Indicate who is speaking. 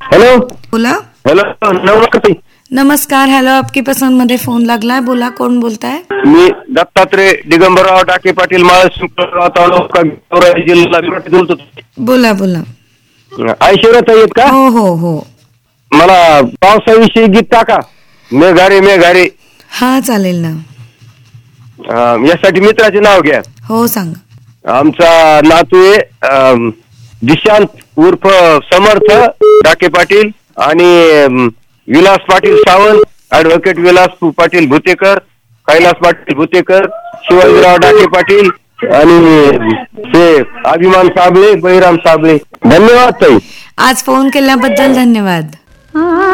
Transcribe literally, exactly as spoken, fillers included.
Speaker 1: Hello
Speaker 2: बोला.
Speaker 1: Hello नमस्कार ताई.
Speaker 2: नमस्कार. हॅलो आपकी पसंद मध्ये फोन लागलाय. बोला, कोण बोलताय?
Speaker 1: मी दत्तात्रय दिगंबरराव डाके पाटील माळशिरस तालुका गेवराई जिल्हा बोलतो.
Speaker 2: बोला बोला.
Speaker 1: ऐश्वर्या आहेत का?
Speaker 2: हो हो हो.
Speaker 1: मला पावसाविषयी गीत टाका. मेघारे मेघारे.
Speaker 2: हा चालेल ना.
Speaker 1: यासाठी मित्राचे नाव घ्या.
Speaker 2: हो सांगा.
Speaker 1: आमचा नातू आहे दिशांत उर्फ समर्थ डाके पाटील आणि विलास पाटील सावंत, ऍडव्होकेट विलास पाटील भुतेकर, कैलास पाटील भुतेकर, शिवाजीराव डाके पाटील आणि हे अभिमान साबळे, बहिराम साबळे. धन्यवाद ताई.
Speaker 2: आज फोन केल्याबद्दल धन्यवाद.